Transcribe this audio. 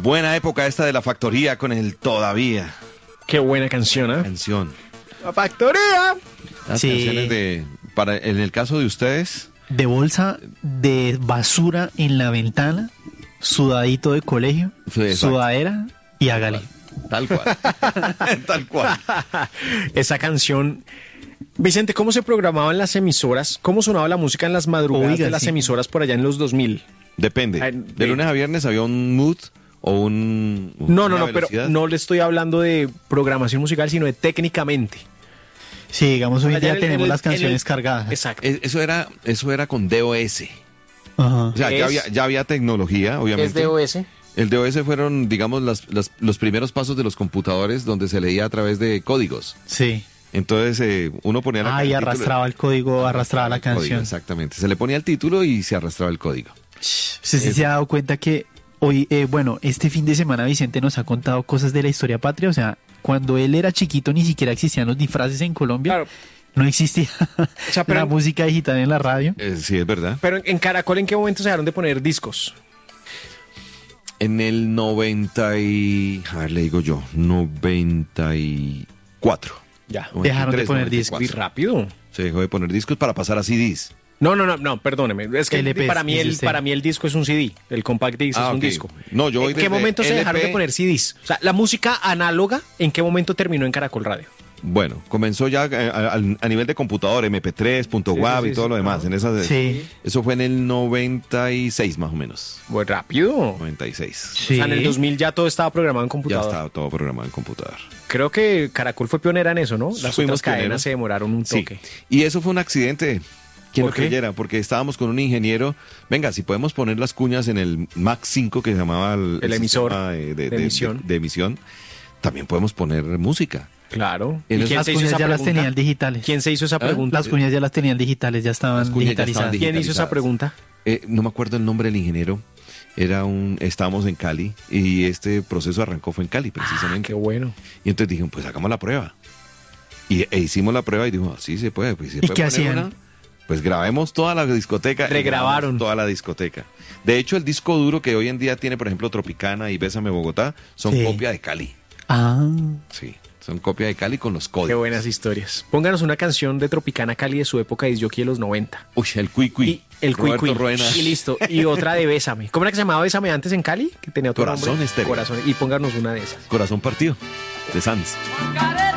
Buena época esta de La Factoría con el Todavía. Qué buena canción, ¿eh? Canción. ¡La Factoría! Las Sí. canciones en el caso de ustedes, De bolsa de basura en la ventana, sudadito de colegio, Sí, exacto. sudadera y hágale. tal cual. Tal cual. Esa canción. Vicente, ¿cómo se programaban las emisoras? ¿Cómo sonaba la música en las madrugadas Oiga, de las sí. emisoras por allá en los 2000? Depende. De lunes a viernes había un mood o No, una pero velocidad. no le estoy hablando de programación musical, sino de técnicamente. Sí, digamos, hoy en Allá día en el- tenemos en el- las canciones en el- cargadas. Exacto. Eso era con DOS. Ajá. O sea, ya había tecnología, obviamente. Es DOS. El DOS fueron, digamos, los primeros pasos de los computadores donde se leía a través de códigos. Sí. Entonces uno ponía Y el título- arrastraba el código, arrastraba la el código, canción. exactamente. Se le ponía el título y se arrastraba el código. ¿Usted sí se ha dado cuenta que hoy, este fin de semana Vicente nos ha contado cosas de la historia patria? O sea, cuando él era chiquito ni siquiera existían los disfraces en Colombia. Claro. No existía sea, pero la en- música digital en la radio. Sí, es verdad. Pero en Caracol, ¿en qué momento se dejaron de poner discos? En el 90 y... A ver, le digo yo. 94. Ya. Dejaron de poner 94. discos. Muy rápido. Se dejó de poner discos para pasar a CDs. No, perdóneme. Es que LPs, para mí, dice usted. para mí el disco es un CD. El compact disc es un Ok. disco. No, yo voy ¿En qué desde momento se dejaron LP? de poner CDs? O sea, la música análoga, ¿en qué momento terminó en Caracol Radio? Bueno, comenzó ya a nivel de computador, MP3, .wav sí, y todo sí. lo demás. En esa, Sí. Eso fue en el 96 más o menos. Muy rápido. 96. O sea, en el 2000 ya todo estaba programado en Ya computador. estaba todo programado en computador. Creo que Caracol fue pionera en eso, ¿no? Las Fuimos otras cadenas pioneros. se demoraron un Sí. toque. Y eso fue un accidente. ¿Quién lo ¿Por qué? creyera? Porque estábamos con un ingeniero. Venga, si podemos poner las cuñas en el Mac 5 que se llamaba El emisor sistema de emisión. de emisión, también podemos poner música. Claro. En ¿Y esas- quién Las se hizo cuñas esa ya las pregunta? tenían digitales. ¿Quién se hizo esa pregunta? Las cuñas ya las tenían digitales, ya estaban Las cuñas ya estaban digitalizadas. ¿Quién hizo esa digitalizadas. pregunta? No me acuerdo el nombre del ingeniero. Estábamos en Cali y este proceso arrancó fue en Cali precisamente. Qué bueno. Y entonces dijimos, pues hagamos la prueba. E hicimos la prueba y dijimos, sí se puede. Pues, ¿se ¿Y puede qué poner hacían? una? Pues grabemos toda la discoteca. y Regrabaron. grabamos toda la discoteca. De hecho, el disco duro que hoy en día tiene, por ejemplo, Tropicana y Bésame Bogotá, son Sí. copia de Cali. Ah, Sí, son copia de Cali con los Qué códigos. buenas historias. Pónganos una canción de Tropicana Cali de su época de jockey de los 90. Uy, el Cuicui. Y el Roberto Cuicui. Roena. Y listo. Y otra de Bésame. ¿Cómo era que se llamaba Bésame antes en Cali? Que tenía otro Corazón nombre. Estéreo. Corazón. Y pónganos una de esas. Corazón partido, de Sanz.